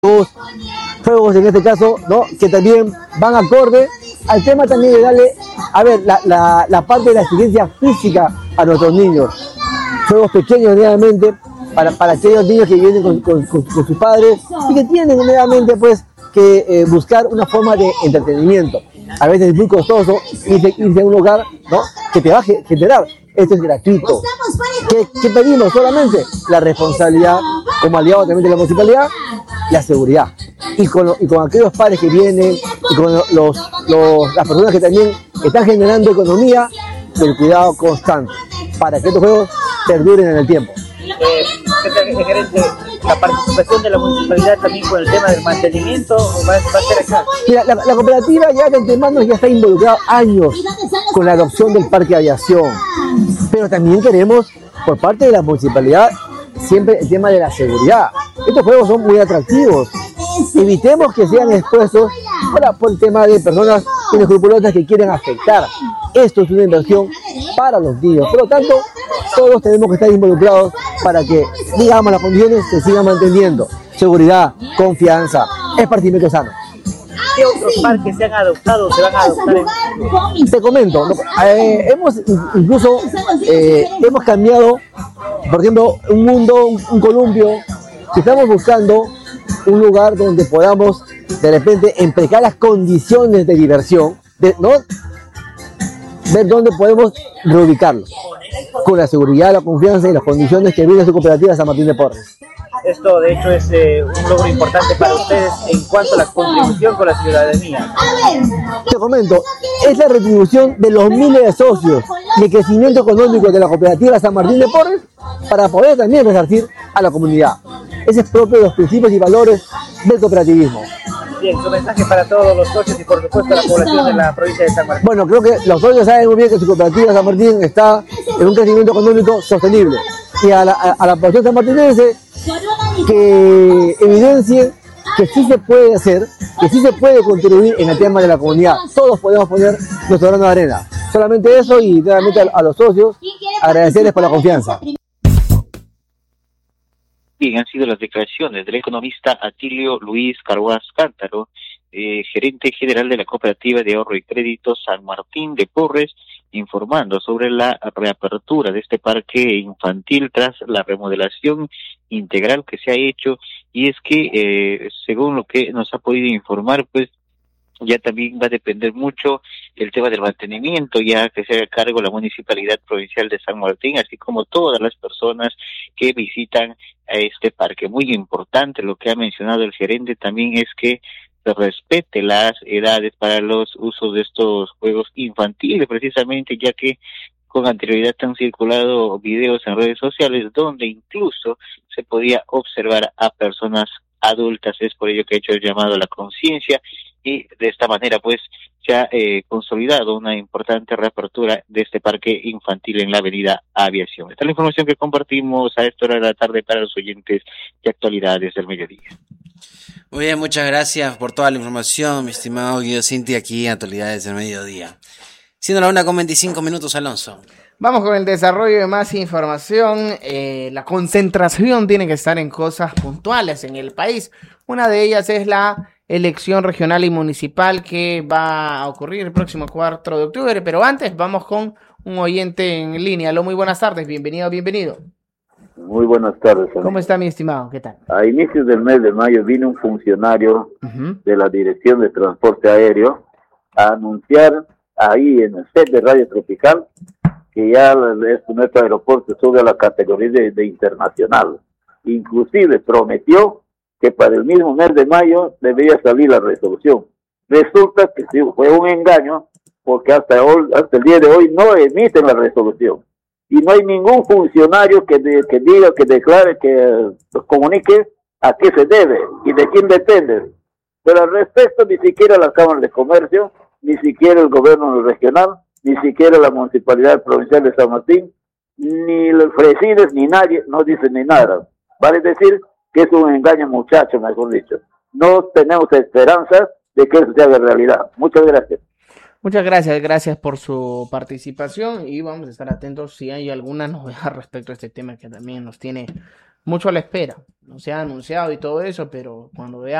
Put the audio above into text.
juegos en este caso, ¿no? Que también van acorde al tema también de darle, a ver, la parte de la exigencia física a nuestros niños. Juegos pequeños nuevamente para aquellos niños que vienen con sus padres y que tienen nuevamente pues que buscar una forma de entretenimiento. A veces es muy costoso irse a un lugar, ¿no? Que te va a generar. Esto es gratuito. ¿Qué pedimos? Solamente la responsabilidad como aliado también de la municipalidad, la seguridad. Y con aquellos padres que vienen y con las personas que también están generando economía, el cuidado constante para que estos juegos perduren en el tiempo. Gerente, la participación de la municipalidad también con el tema del mantenimiento va a ser acá. Mira, la cooperativa ya de antemano ya está involucrada años con la adopción del parque de aviación, pero también queremos por parte de la municipalidad siempre el tema de la seguridad. Estos juegos son muy atractivos, evitemos que sean expuestos por el tema de personas inescrupulosas que quieren afectar. Esto es una inversión para los niños, por lo tanto todos tenemos que estar involucrados para que, digamos, las condiciones se sigan manteniendo. Seguridad, confianza, esparcimiento sano. ¿Qué otros parques se han adoptado o se van a adoptar? Te comento, hemos cambiado, por ejemplo, un columpio, que estamos buscando un lugar donde podamos de repente empregar las condiciones de diversión, ¿no? Ver dónde podemos reubicarlos con la seguridad, la confianza y las condiciones que vive su cooperativa San Martín de Porres. Esto de hecho es un logro importante para ustedes en cuanto a la contribución con la ciudadanía. Te comento, es la retribución de los miles de socios de crecimiento económico de la cooperativa San Martín de Porres para poder también resarcir a la comunidad. Ese es propio de los principios y valores del cooperativismo. Bien, su mensaje para todos los socios y por supuesto la población de la provincia de San Martín. Bueno, creo que los socios saben muy bien que su cooperativa San Martín está en un crecimiento económico sostenible. Y a la población sanmartinense que evidencie que sí se puede hacer, que sí se puede contribuir en el tema de la comunidad. Todos podemos poner nuestro grano de arena. Solamente eso y nuevamente a los socios agradecerles por la confianza. Bien, han sido las declaraciones del economista Atilio Luis Carhuaz Cántaro, gerente general de la Cooperativa de Ahorro y Crédito San Martín de Porres, informando sobre la reapertura de este parque infantil tras la remodelación integral que se ha hecho, y es que, según lo que nos ha podido informar, pues ya también va a depender mucho el tema del mantenimiento, ya que se haga cargo la Municipalidad Provincial de San Martín, así como todas las personas que visitan a este parque. Muy importante lo que ha mencionado el gerente también es que se respete las edades para los usos de estos juegos infantiles, precisamente ya que con anterioridad han circulado videos en redes sociales donde incluso se podía observar a personas adultas. Es por ello que ha hecho el llamado a la conciencia y de esta manera pues se ha consolidado una importante reapertura de este parque infantil en la avenida Aviación. Esta es la información que compartimos a esta hora de la tarde para los oyentes de Actualidades del Mediodía. Muy bien, muchas gracias por toda la información, mi estimado Guido Cinti, aquí en Actualidades del Mediodía. Siendo la 1:25, Alonso. Vamos con el desarrollo de más información. La concentración tiene que estar en cosas puntuales en el país. Una de ellas es la elección regional y municipal que va a ocurrir el próximo 4 de octubre. Pero antes vamos con un oyente en línea. Aló, muy buenas tardes. Bienvenido. Muy buenas tardes. Amigo. ¿Cómo está mi estimado? ¿Qué tal? A inicios del mes de mayo vino un funcionario de la Dirección de Transporte Aéreo a anunciar ahí en el set de Radio Tropical que ya nuestro aeropuerto sube a la categoría de internacional. Inclusive prometió que para el mismo mes de mayo debería salir la resolución. Resulta que sí, fue un engaño porque hasta el día de hoy no emiten la resolución. Y no hay ningún funcionario que diga, que declare, que comunique a qué se debe y de quién depende. Pero al respecto, ni siquiera la Cámara de Comercio, ni siquiera el gobierno regional, ni siquiera la Municipalidad Provincial de San Martín, ni los Fresides, ni nadie, no dicen ni nada. Vale decir que es un engaño, muchacho, mejor dicho. No tenemos esperanza de que eso se haga realidad. Muchas gracias. Muchas gracias por su participación y vamos a estar atentos si hay alguna novedad respecto a este tema que también nos tiene mucho a la espera. No se ha anunciado y todo eso, pero cuando vea